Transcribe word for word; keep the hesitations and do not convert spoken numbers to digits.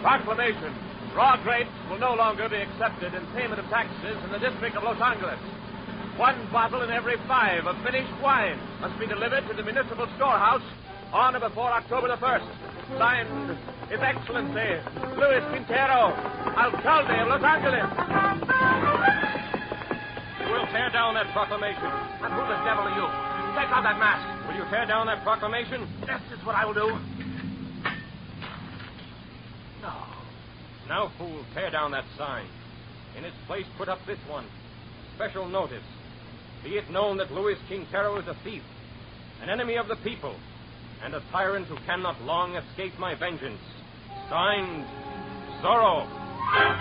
Proclamation. Raw grapes will no longer be accepted in payment of taxes in the District of Los Angeles. One bottle in every five of finished wine must be delivered to the municipal storehouse on or before October the first. Signed, His Excellency, Luis Quintero, Alcalde of Los Angeles. You will tear down that proclamation. And who the devil are you? Take off that mask. Will you tear down that proclamation? This is what I will do. No. Now, fool, tear down that sign. In its place, put up this one. Special notice. Be it known that Luis Quintero is a thief, an enemy of the people, and a tyrant who cannot long escape my vengeance. Signed, Zorro.